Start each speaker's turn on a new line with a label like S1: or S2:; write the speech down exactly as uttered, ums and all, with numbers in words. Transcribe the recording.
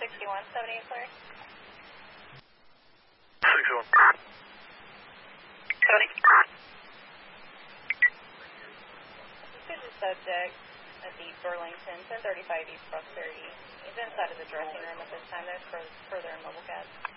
S1: sixty-one, seventy-eight clear.
S2: sixty-one.
S1: Cody. This is subject at the Burlington, ten thirty-five East Prosperity. He's inside of the dressing room at this time. There's further in mobile cab.